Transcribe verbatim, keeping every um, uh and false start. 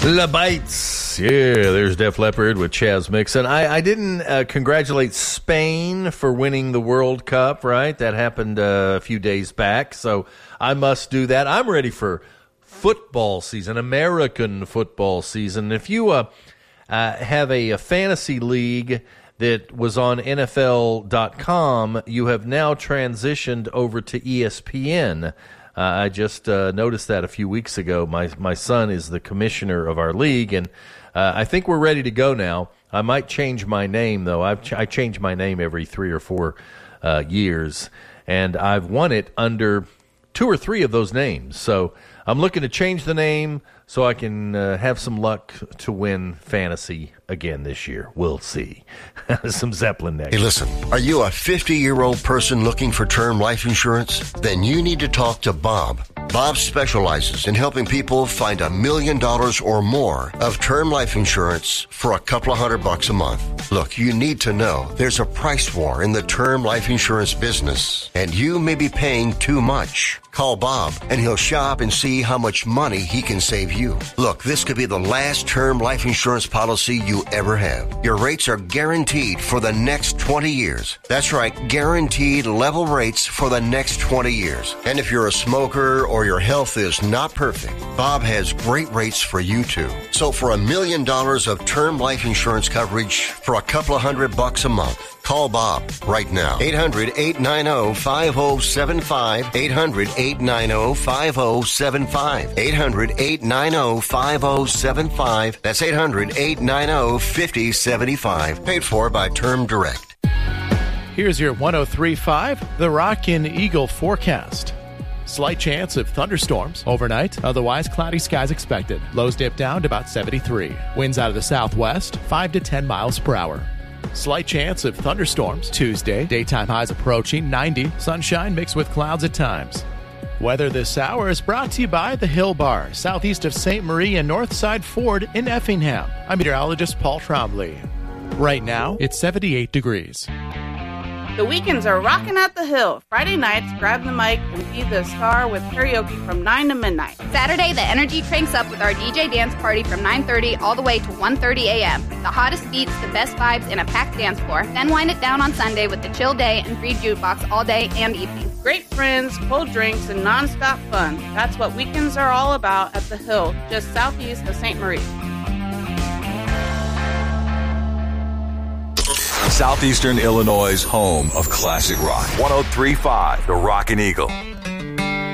La Bites. Yeah, there's Def Leppard with Chaz Mixon. I, I didn't uh, congratulate Spain for winning the World Cup, right? That happened uh, a few days back, so I must do that. I'm ready for football season, American football season. If you uh, uh, have a, a fantasy league that was on N F L dot com, you have now transitioned over to E S P N. Uh, I just uh, noticed that a few weeks ago. My my son is the commissioner of our league, and uh, I think we're ready to go now. I might change my name, though. I've ch- I change my name every three or four uh, years, and I've won it under two or three of those names. So I'm looking to change the name so I can uh, have some luck to win fantasy again this year. We'll see. Some Zeppelin next. Hey, listen, are you a fifty-year-old person looking for term life insurance? Then you need to talk to Bob. Bob specializes in helping people find a million dollars or more of term life insurance for a couple of hundred bucks a month. Look, you need to know there's a price war in the term life insurance business, and you may be paying too much. Call Bob, and he'll shop and see how much money he can save you. Look, this could be the last term life insurance policy you ever have. Your rates are guaranteed for the next twenty years. That's right, guaranteed level rates for the next twenty years. And if you're a smoker or your health is not perfect, Bob has great rates for you too. So for a million dollars of term life insurance coverage for a couple of hundred bucks a month, call Bob right now. eight hundred, eight nine zero, five zero seven five. eight hundred, eight nine zero, five zero seven five. eight hundred, eight nine zero, five zero seven five. That's eight hundred, eight nine zero, five zero seven five. Paid for by Term Direct. Here's your one oh three point five, The Rockin' Eagle forecast. Slight chance of thunderstorms overnight, otherwise cloudy skies expected. Lows dip down to about seventy-three. Winds out of the southwest, five to ten miles per hour. Slight chance of thunderstorms Tuesday. Daytime highs approaching ninety. Sunshine mixed with clouds at times. Weather this hour is brought to you by the Hill Bar, southeast of Saint Marie and Northside Ford in Effingham. I'm meteorologist Paul Trombley. Right now, it's seventy-eight degrees. The weekends are rocking at the Hill. Friday nights, grab the mic and be the star with karaoke from nine to midnight. Saturday, the energy cranks up with our D J dance party from nine thirty all the way to one thirty a.m. The hottest beats, the best vibes, and a packed dance floor. Then wind it down on Sunday with the chill day and free jukebox all day and evening. Great friends, cold drinks, and nonstop fun. That's what weekends are all about at the Hill, just southeast of Saint Marie. Southeastern Illinois' home of classic rock. one oh three point five, The Rockin' Eagle.